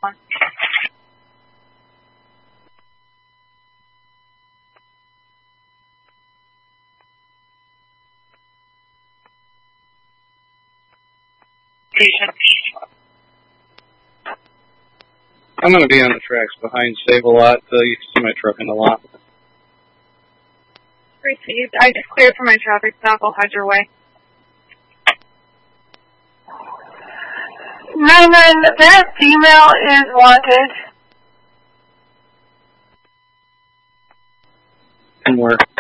I'm going to be on the tracks behind Save-A-Lot. You can see my truck in the lot. Received. I just cleared for my traffic stop. I'll head your way. 9-9, that female is wanted. And where?